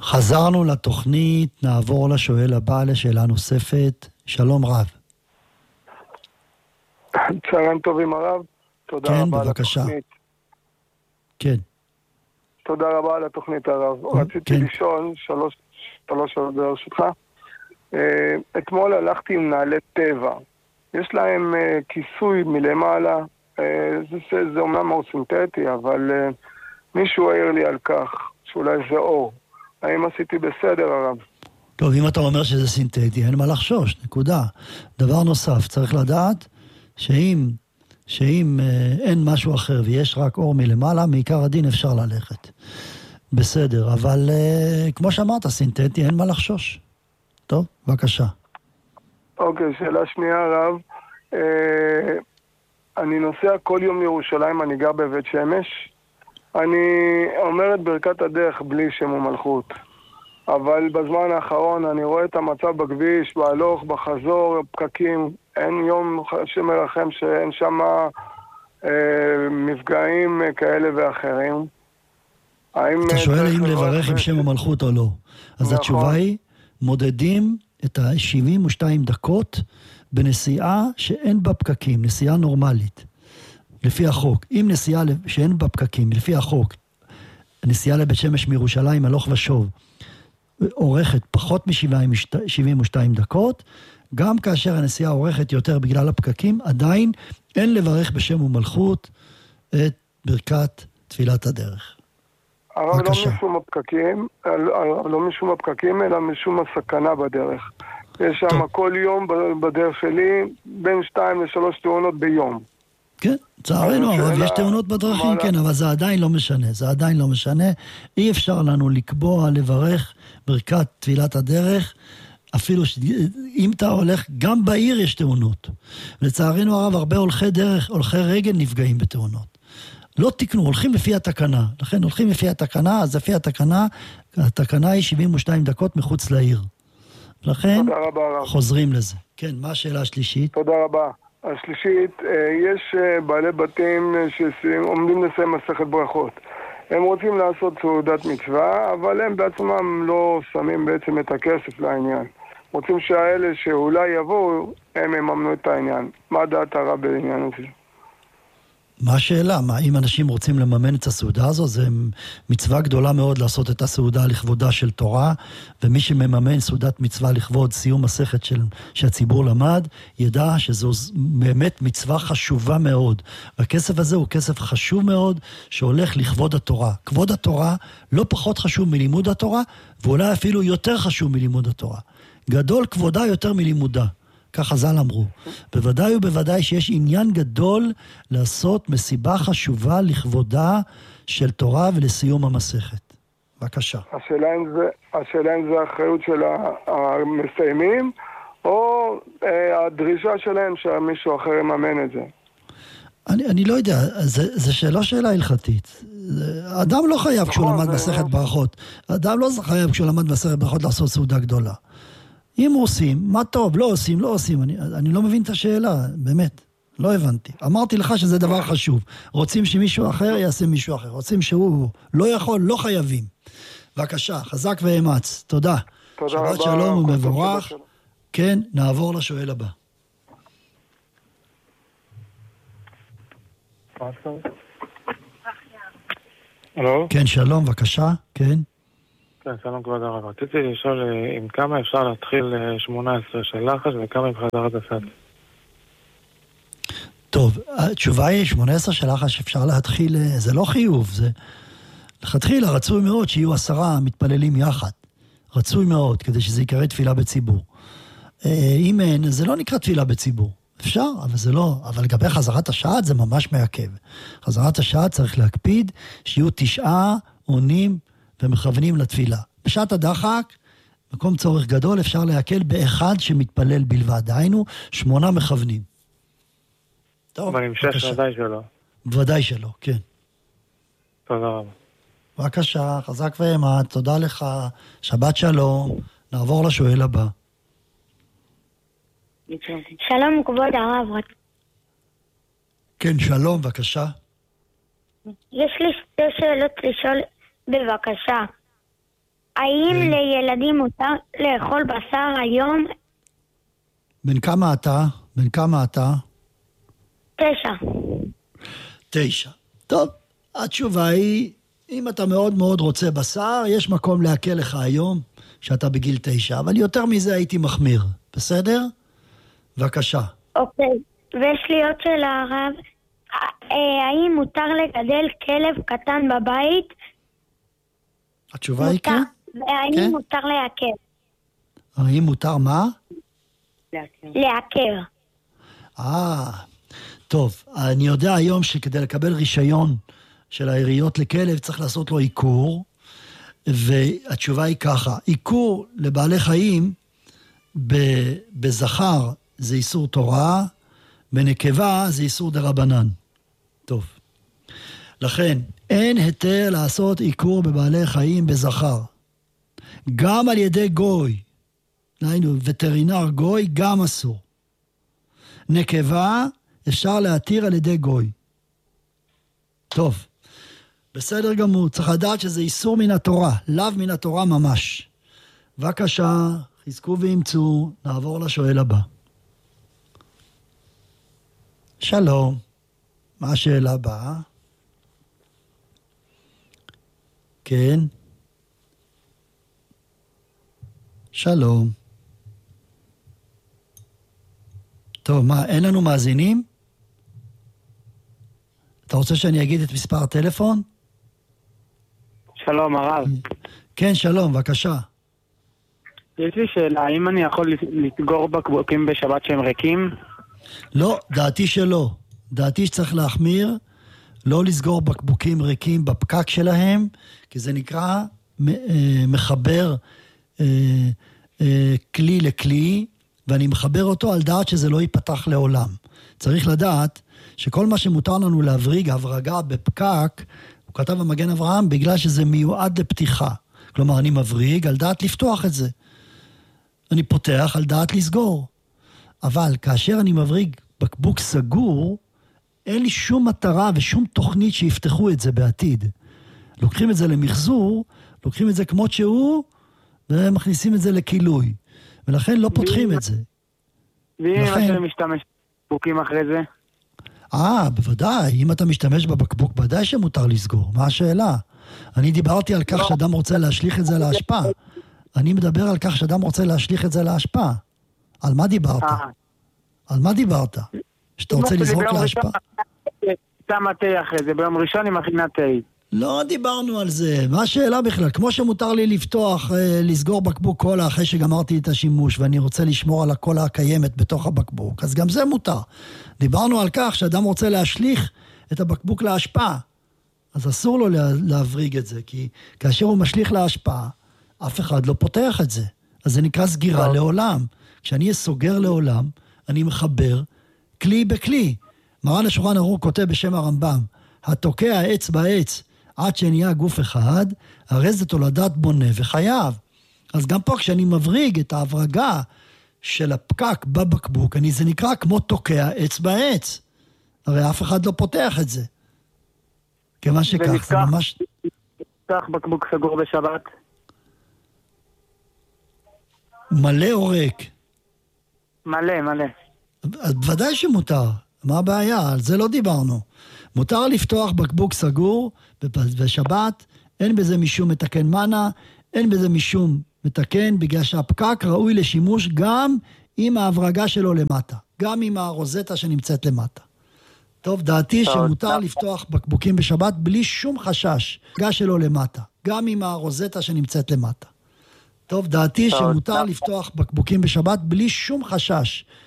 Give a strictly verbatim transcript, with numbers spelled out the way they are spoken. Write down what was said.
חזרנו לתוכנית, נעבור לשואל הבא לשאלה נוספת. שלום רב. צהריים טובים הרב, תודה כן, רבה בבקשה. על התוכנית. כן. תודה רבה על התוכנית הרב. כן. רציתי לשאול שלוש, שלוש שאלות ברשותך. אה, אתמול הלכתי עם נעלי טבע. יש להם אה, כיסוי מלמעלה, אה, זה, זה, זה אומנם אור סינתטי, אבל אה, מישהו העיר לי על כך, שאולי זה אור. האם עשיתי בסדר הרב? טוב, אם אתה אומר שזה סינתטי, אין מה לחשוש, נקודה. דבר נוסף, צריך לדעת שאם, שאם אה, אין משהו אחר ויש רק אור מלמעלה, מעיקר הדין אפשר ללכת. בסדר, אבל אה, כמו שאמרת, סינתטי, אין מה לחשוש. טוב, בבקשה. אוקיי, שאלה שנייה הרב. אה, אני נוסע כל יום לירושלים, אני גר בבית שמש. אני אומר את ברכת הדרך בלי שם ומלכות. אבל בזמן האחרון אני רואה את המצב בכביש, בהלוך, בחזור, פקקים. אין יום שמרחם שאין שם אה, מפגעים כאלה ואחרים. אתה שואל האם לברך עם שם המלכות או לא. אז נכון. התשובה היא, מודדים את ה-שבעים ושתיים דקות בנסיעה שאין בה פקקים, נסיעה נורמלית, לפי החוק. אם נסיעה שאין בה פקקים, לפי החוק, נסיעה לבית שמש מירושלים, הלוך ושוב, עורכת פחות מ-שבעים ושתיים דקות, גם כאשר הנסיעה עורכת יותר בגלל הפקקים, עדיין אין לברך בשם ומלכות את ברכת תפילת הדרך. אבל לא משום הפקקים, לא משום הפקקים, אלא משום הסכנה בדרך. יש שם כל יום בדרך שלי בין שתיים לשלוש תאונות ביום. כן, צערנו, אבל יש תאונות בדרכים, כן, אבל זה עדיין לא משנה, זה עדיין לא משנה. אי אפשר לנו לקבוע, לברך ברכת תפילת הדרך, אפילו אם אתה הולך, גם בעיר יש תאונות. ולצערנו הרב, הרבה הולכי דרך, הולכי רגל נפגעים בתאונות. לא תקנו, הולכים לפי התקנה. לכן הולכים לפי התקנה, אז לפי התקנה, התקנה היא שבעים ושתיים דקות מחוץ לעיר. לכן חוזרים לזה. כן, מה השאלה השלישית? תודה רבה. השלישית, יש בעלי בתים שעומדים לסיים מסכת ברכות. הם רוצים לעשות סעודת מצווה, אבל הם בעצמם לא שמים בעצם את הכסף לעניין. רוצים שהאלה שאולי יבואו, הם יממנו את העניין. מה דעת הרב בעניין הזה? מה השאלה? מה, אם אנשים רוצים לממן את הסעודה הזו, זה מצווה גדולה מאוד לעשות את הסעודה לכבודה של תורה, ומי שמממן סעודת מצווה לכבוד סיום מסכת של, שהציבור למד, ידע שזו באמת מצווה חשובה מאוד. והכסף הזה הוא כסף חשוב מאוד, שהולך לכבוד התורה. כבוד התורה לא פחות חשוב מלימוד התורה, ואולי אפילו יותר חשוב מלימוד התורה. גדול כבודה יותר מלימודה. כך חז"ל אמרו. בוודאי ובוודאי שיש עניין גדול לעשות מסיבה חשובה לכבודה של תורה ולסיום המסכת. בבקשה. השאלה אם זה, השאלה אם זה האחריות של המסיימים, או אה, הדרישה שלהם שמישהו אחר יממן את זה. אני, אני לא יודע, זה, זה שאלה שאלה הלכתית. אדם לא חייב כשהוא למד מסכת ברכות. אדם לא חייב כשהוא למד מסכת ברכות לעשות סעודה גדולה. אם עושים, מה טוב, לא עושים, לא עושים. אני, אני לא מבין את השאלה, באמת. לא הבנתי. אמרתי לך שזה דבר חשוב. רוצים שמישהו אחר יעשה מישהו אחר. רוצים שהוא לא יכול, לא חייבים. בבקשה, חזק ואמץ. תודה. תודה שבת רבה. שלום ומבורך. כן, נעבור לשואל הבא. הלו? כן, שלום, בבקשה. כן. כן, שלום כבוד הרב. רציתי לשאול עם כמה אפשר להתחיל שמונה עשרה של לחש וכמה עם חזרת הסד. טוב, התשובה היא שמונה עשרה של לחש אפשר להתחיל, זה לא חיוב, זה לכתחילה רצוי מאוד שיהיו עשרה מתפללים יחד. רצוי מאוד, כדי שזה יקרא תפילה בציבור. אם אין, זה לא נקרא תפילה בציבור. אפשר, אבל זה לא, אבל לגבי חזרת השעת זה ממש מעכב. חזרת השעת צריך להקפיד שיהיו תשעה עונים ומכוונים לתפילה. בשעת הדחק, מקום צורך גדול, אפשר להקל באחד שמתפלל בלבד. היינו, שמונה מכוונים. טוב, אבל עם שש ודאי שלא. ודאי שלא, כן. תודה רבה. בבקשה, חזק ואמץ, תודה לך, שבת שלום. נעבור לשואל הבא. שלום כבוד הרב. כן, שלום, בבקשה. יש לי שתי שאלות לשאול בבקשה. האם לילדים מותר לאכול בשר היום? בן כמה אתה? בן כמה אתה? תשע. תשע. טוב, התשובה היא, אם אתה מאוד מאוד רוצה בשר, יש מקום להקל לך היום, שאתה בגיל תשע, אבל יותר מזה הייתי מחמיר, בסדר? בבקשה. אוקיי, ויש לי עוד שאלה הרב, האם מותר לגדל כלב קטן בבית? התשובה היא כן? והאם מותר לעקר? האם מותר מה? לעקר. אה, טוב, אני יודע היום שכדי לקבל רישיון של העיריות לכלב צריך לעשות לו עיקור, והתשובה היא ככה, עיקור לבעלי חיים בזכר זה איסור תורה, בנקבה זה איסור דרבנן. טוב. לכן, אין היתר לעשות עיקור בבעלי חיים בזכר. גם על ידי גוי, היינו, וטרינר גוי, גם אסור. נקבה אפשר להתיר על ידי גוי. טוב. בסדר גמור, צריך לדעת שזה איסור מן התורה, לאו מן התורה ממש. בבקשה, חזקו ואמצו, נעבור לשואל הבא. שלום, מה השאלה הבאה? כן. שלום. טוב, מה, אין לנו מאזינים? אתה רוצה שאני אגיד את מספר הטלפון? שלום, הרב. כן, שלום, בבקשה. יש לי שאלה, האם אני יכול לסגור בקבוקים בשבת שהם ריקים? לא, דעתי שלא. דעתי שצריך להחמיר, לא לסגור בקבוקים ריקים בפקק שלהם, כי זה נקרא מחבר כלי לכלי, ואני מחבר אותו על דעת שזה לא ייפתח לעולם. צריך לדעת שכל מה שמותר לנו להבריג, הברגה בפקק, הוא כתב במגן אברהם, בגלל שזה מיועד לפתיחה. כלומר, אני מבריג על דעת לפתוח את זה. אני פותח על דעת לסגור. אבל כאשר אני מבריג בקבוק סגור, אין לי שום מטרה ושום תוכנית שיפתחו את זה בעתיד. לוקחים את זה למחזור, לוקחים את זה כמות שהוא, ומכניסים את זה לכילוי. ולכן לא פותחים את זה. ואם אתה משתמש בקבוקים אחרי זה? אה, בוודאי. אם אתה משתמש בבקבוק, ודאי שמותר לסגור. מה השאלה? אני דיברתי על כך שאדם רוצה להשליך את זה להשפעה. אני מדבר על כך שאדם רוצה להשליך את זה להשפעה. על מה דיברת? על מה דיברת? שאתה רוצה לזרוק להשפעה? שמה תה אחרי זה, ביום ראשון עם הכינת תה. לא דיברנו על זה. מה השאלה בכלל? כמו שמותר לי לפתוח, לסגור בקבוק קולה אחרי שגמרתי את השימוש, ואני רוצה לשמור על הקולה הקיימת בתוך הבקבוק, אז גם זה מותר. דיברנו על כך שאדם רוצה להשליך את הבקבוק להשפעה. אז אסור לו להבריג את זה, כי כאשר הוא משליך להשפעה, אף אחד לא פותח את זה. אז זה נקרא סגירה לעולם. כשאני סוגר לעולם, אני מחבר כלי בכלי. מרן השולחן ערוך כותב בשם הרמב"ם, התוקע עץ בעץ עד שנהיה גוף אחד, הרי זה תולדת בונה וחייב. אז גם פה כשאני מבריג את ההברגה של הפקק בבקבוק, אני, זה נקרא כמו תוקע עץ בעץ. הרי אף אחד לא פותח את זה. כמה שכך, זה ממש... נפתח בקבוק סגור בשבת? מלא או ריק? מלא, מלא. אז ודאי שמותר. מה הבעיה? על זה לא דיברנו. מותר לפתוח בקבוק סגור בשבת, אין בזה משום מתקן מנה, אין בזה משום מתקן, בגלל שהפקק ראוי לשימוש גם עם ההברגה שלו למטה, גם עם הרוזטה שנמצאת למטה. טוב, דעתי שמותר לפתוח בקבוקים בשבת בלי שום חשש, ההברגה שלו למטה, גם עם הרוזטה שנמצאת למטה. טוב, דעתי שמותר לפתוח בקבוקים בשבת בלי שום חשש,